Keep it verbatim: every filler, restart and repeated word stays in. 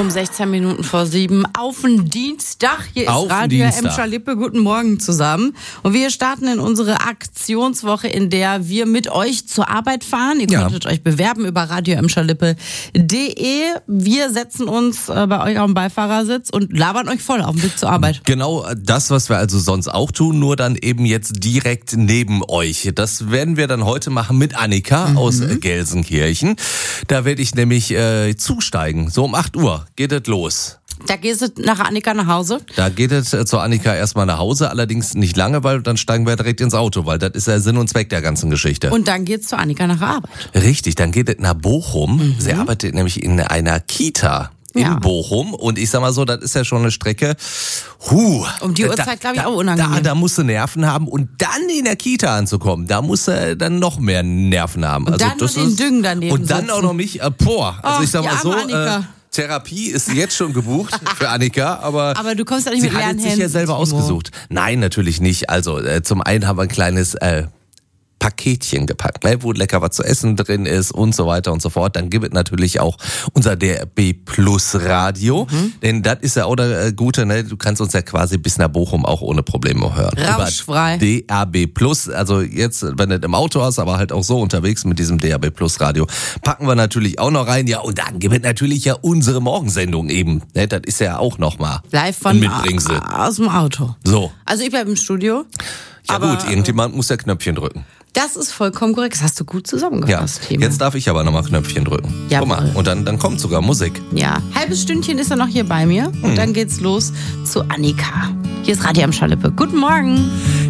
Um sechzehn Minuten vor sieben auf den Dienstag. Hier ist Auf den Radio Dienstag. Emscher-Lippe. Guten Morgen zusammen. Und wir starten in unsere Aktionswoche, in der wir mit euch zur Arbeit fahren. Ihr Ja. konntet euch bewerben über radio emscher lippe punkt de. Wir setzen uns äh, bei euch auf den Beifahrersitz und labern euch voll auf dem Weg zur Arbeit. Genau das, was wir also sonst auch tun, nur dann eben jetzt direkt neben euch. Das werden wir dann heute machen mit Annika mhm. aus äh, Gelsenkirchen. Da werde ich nämlich äh, zusteigen. So um acht Uhr geht es los. Da gehst du nach Annika nach Hause? Da geht es äh, zur Annika erstmal nach Hause, allerdings nicht lange, weil dann steigen wir direkt ins Auto, weil das ist ja Sinn und Zweck der ganzen Geschichte. Und dann geht's zu Annika nach der Arbeit. Richtig, dann geht es nach Bochum. Mhm. Sie arbeitet nämlich in einer Kita. In Ja. Bochum. Und ich sag mal so, das ist ja schon eine Strecke. Huh, Um die da- Uhrzeit, glaube ich, da- auch unangenehm. Da, da musst du Nerven haben. Und dann in der Kita anzukommen, da musst du dann noch mehr Nerven haben. Und dann noch den Düngen daneben Und dann sitzen. auch noch mich, äh, boah. Also Oh, ich sag die mal so, arme Annika. äh, Therapie ist jetzt schon gebucht für Annika, aber, Aber du kommst ja nicht sie mit hat leeren es sich ja Händen, selber Timo. ausgesucht. Nein, natürlich nicht. Also äh, zum einen haben wir ein kleines äh, Paketchen gepackt, ne, wo lecker was zu essen drin ist und so weiter und so fort. Dann gibt es natürlich auch unser D A B Plus Radio, mhm. denn das ist ja auch der äh, Gute, ne? Du kannst uns ja quasi bis nach Bochum auch ohne Probleme hören. Rauschfrei. Über D A B Plus, also jetzt, wenn du im Auto hast, aber halt auch so unterwegs mit diesem D A B Plus Radio, packen wir natürlich auch noch rein. Ja, und dann gibt es natürlich ja unsere Morgensendung eben, ne? Das ist ja auch nochmal Live von ein Mitbringsel. aus dem Auto. So. Also ich bleibe im Studio. Ja aber gut, irgendjemand muss ja Knöpfchen drücken. Das ist vollkommen korrekt. Das hast du gut Ja, zusammengefasst, Timo. jetzt darf ich aber nochmal Knöpfchen drücken. Jawohl. Guck mal, und dann, dann kommt sogar Musik. Ja, halbes Stündchen ist er noch hier bei mir. Und dann geht's los zu Annika. Hier ist Radio Emscher-Lippe. Guten Morgen.